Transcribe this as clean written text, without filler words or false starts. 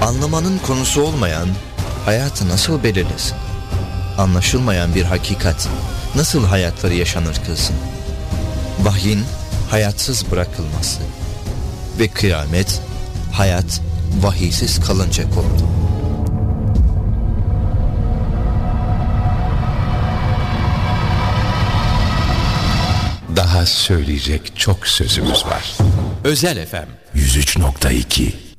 Anlamanın konusu olmayan hayatı nasıl belirlesin? Anlaşılmayan bir hakikat nasıl hayatları yaşanır kılsın? Vahyin hayatsız bırakılması ve kıyamet hayat vahiysiz kalınca koptu. Daha söyleyecek çok sözümüz var. Özel FM 103.2